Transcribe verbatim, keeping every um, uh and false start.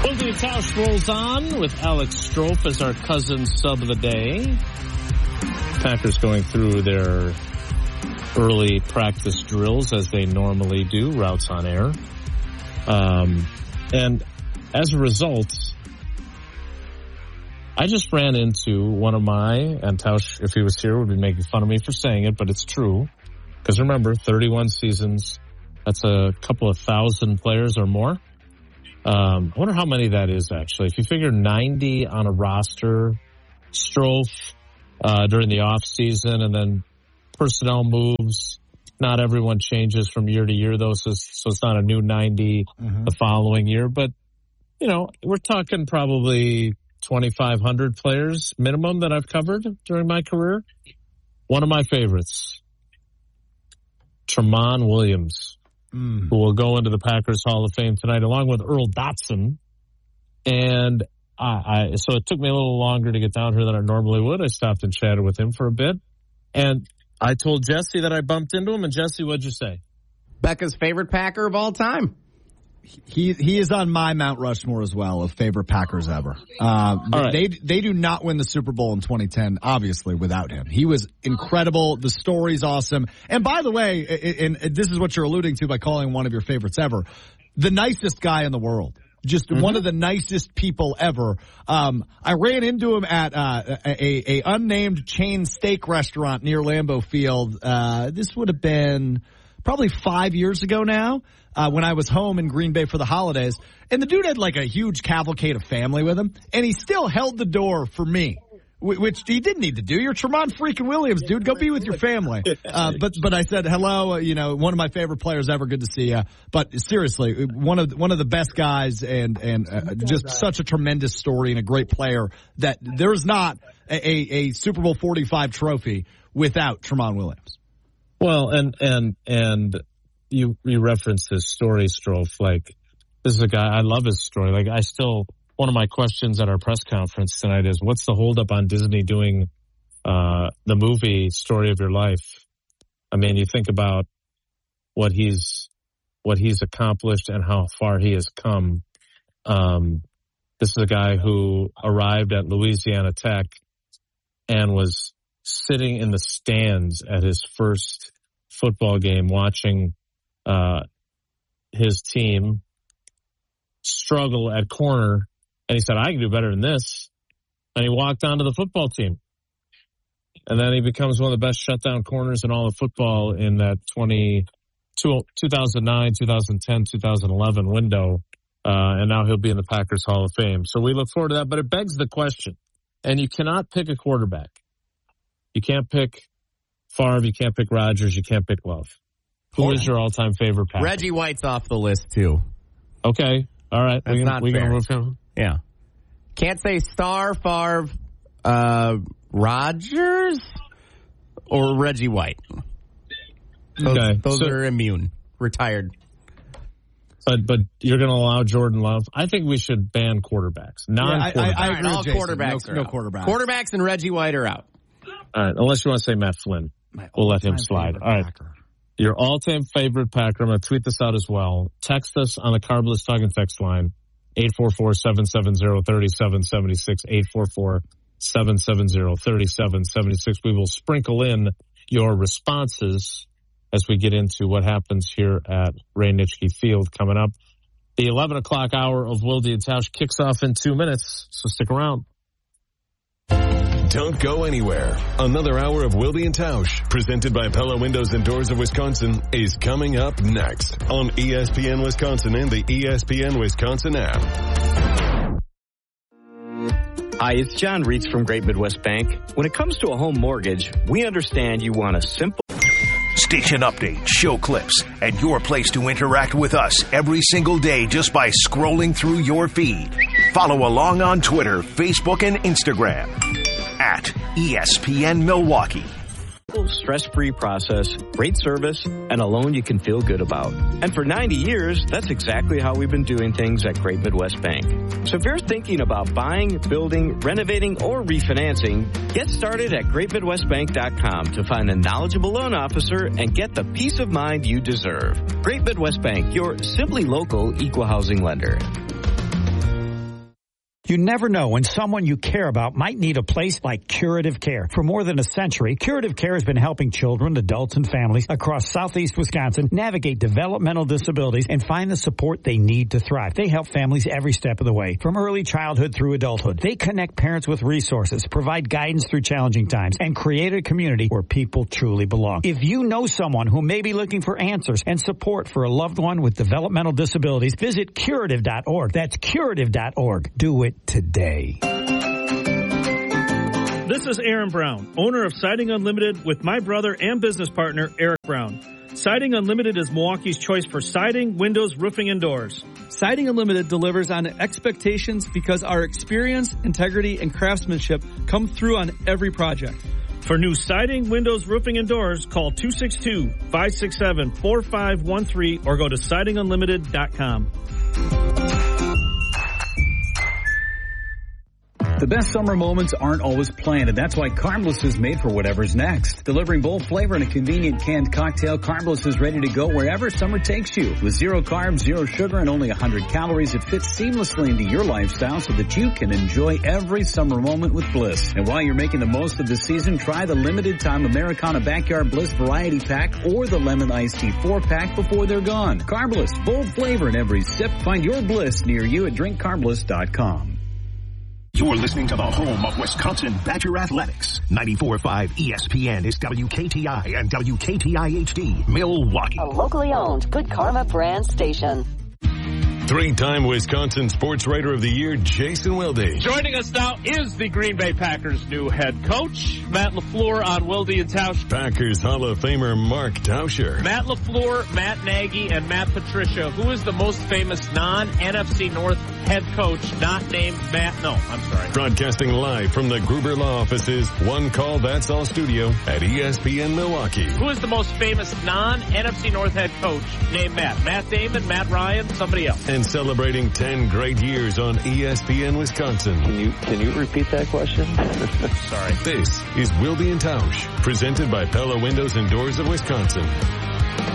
Wildy Tausch rolls on with Alex Strofe as our cousin sub of the day. Packers going through their early practice drills as they normally do, routes on air. Um, and as a result, I just ran into one of my, and Tausch, if he was here, would be making fun of me for saying it, but it's true. Because remember, thirty-one seasons, that's a couple of thousand players or more. Um, I wonder how many that is, actually. If you figure ninety on a roster, Strofe uh, during the off season, and then personnel moves. Not everyone changes from year to year, though, so, so it's not a new ninety mm-hmm. the following year. But, you know, we're talking probably twenty-five hundred players minimum that I've covered during my career. One of my favorites, Tramon Williams. Mm. Who will go into the Packers Hall of Fame tonight, along with Earl Dotson. And I, I, so it took me a little longer to get down here than I normally would. I stopped and chatted with him for a bit. And I told Jesse that I bumped into him. And Jesse, what'd you say? Becca's favorite Packer of all time. He he is on my Mount Rushmore as well of favorite Packers ever. Uh, right. They they do not win the Super Bowl in twenty ten, obviously, without him. He was incredible. The story's awesome. And by the way, and this is what you're alluding to by calling one of your favorites ever, the nicest guy in the world. Just mm-hmm. one of the nicest people ever. Um, I ran into him at uh, a, a unnamed chain steak restaurant near Lambeau Field. Uh, this would have been probably five years ago now. Uh, when I was home in Green Bay for the holidays. And the dude had like a huge cavalcade of family with him. And he still held the door for me, which he didn't need to do. You're Tramon freaking Williams, dude. Go be with your family. Uh, but but I said, hello, uh, you know, one of my favorite players ever. Good to see you. But seriously, one of one of the best guys and, and uh, just such a tremendous story and a great player that there's not a, a, a Super Bowl forty-five trophy without Tramon Williams. Well, and and and... You you referenced his story, Strofe. Like, this is a guy, I love his story. Like, I still, one of my questions at our press conference tonight is, what's the holdup on Disney doing uh, the movie Story of Your Life? I mean, you think about what he's what he's accomplished and how far he has come. Um, this is a guy who arrived at Louisiana Tech and was sitting in the stands at his first football game watching Uh, his team struggle at corner, and he said, I can do better than this. And he walked onto the football team. And then he becomes one of the best shutdown corners in all of football in that twenty, two thousand nine, two thousand ten, two thousand eleven window. Uh, and now he'll be in the Packers Hall of Fame. So we look forward to that. But it begs the question, and you cannot pick a quarterback. You can't pick Favre, you can't pick Rodgers, you can't pick Love. Who is your all-time favorite Packer? Reggie White's off the list, too. Okay. All right. That's we not we fair. Gonna move him? Yeah. Can't say Star, Favre, uh, Rodgers, or Reggie White. Those, okay. those so, are immune. Retired. But but you're going to allow Jordan Love? I think we should ban quarterbacks. Non-quarterbacks. Yeah, I, I, I agree all quarterbacks no, no quarterbacks. Quarterbacks and Reggie White are out. All right. Unless you want to say Matt Flynn. My we'll let him slide. All right. Packer. Your all-time favorite Packer. I'm going to tweet this out as well. Text us on the Carbless Talking Text line, eight four four, seven seven zero, three seven seven six, eight four four, seven seven zero, three seven seven six. We will sprinkle in your responses as we get into what happens here at Ray Nitschke Field coming up. The eleven o'clock hour of Wildy and Tausch kicks off in two minutes, so stick around. Don't go anywhere. Another hour of Wildy and Tausch, presented by Pella Windows and Doors of Wisconsin, is coming up next on E S P N Wisconsin and the E S P N Wisconsin app. Hi, it's John Reitz from Great Midwest Bank. When it comes to a home mortgage, we understand you want a simple... Station updates, show clips, and your place to interact with us every single day just by scrolling through your feed. Follow along on Twitter, Facebook, and Instagram at E S P N Milwaukee. Stress-free process, great service, and a loan you can feel good about. And for ninety years, that's exactly how we've been doing things at Great Midwest Bank. So if you're thinking about buying, building, renovating, or refinancing, get started at great midwest bank dot com to find a knowledgeable loan officer and get the peace of mind you deserve. Great Midwest Bank, your simply local equal housing lender. You never know when someone you care about might need a place like Curative Care. For more than a century, Curative Care has been helping children, adults, and families across southeast Wisconsin navigate developmental disabilities and find the support they need to thrive. They help families every step of the way, from early childhood through adulthood. They connect parents with resources, provide guidance through challenging times, and create a community where people truly belong. If you know someone who may be looking for answers and support for a loved one with developmental disabilities, visit curative dot org. That's curative dot org. Do it today. This is Aaron Brown, owner of Siding Unlimited with my brother and business partner, Eric Brown. Siding Unlimited is Milwaukee's choice for siding, windows, roofing, and doors. Siding Unlimited delivers on expectations because our experience, integrity, and craftsmanship come through on every project. For new siding, windows, roofing, and doors, call two six two, five six seven, four five one three or go to siding unlimited dot com. The best summer moments aren't always planned, and that's why Carmbliss is made for whatever's next. Delivering bold flavor in a convenient canned cocktail, Carmbliss is ready to go wherever summer takes you. With zero carbs, zero sugar, and only one hundred calories, it fits seamlessly into your lifestyle so that you can enjoy every summer moment with Bliss. And while you're making the most of the season, try the limited time Americana Backyard Bliss Variety Pack or the Lemon Iced Tea four pack before they're gone. Carmbliss, bold flavor in every sip. Find your Bliss near you at drink carmbliss dot com. You're listening to the home of Wisconsin Badger Athletics. ninety-four point five E S P N is W K T I and W K T I H D, Milwaukee. A locally owned Good Karma brand station. Three-time Wisconsin Sports Writer of the Year, Jason Wilde. Joining us now is the Green Bay Packers' new head coach, Matt LaFleur, on Wilde and Tausch. Packers Hall of Famer Mark Tauscher. Matt LaFleur, Matt Nagy, and Matt Patricia. Who is the most famous non-N F C North head coach not named Matt? No, I'm sorry. Broadcasting live from the Gruber Law Offices, One Call That's All studio at E S P N Milwaukee. Who is the most famous non-N F C North head coach named Matt? Matt Damon, Matt Ryan, somebody else. And celebrating ten great years on E S P N Wisconsin. Can you can you repeat that question? Sorry. This is Wilde and Tausch, presented by Pella Windows and Doors of Wisconsin.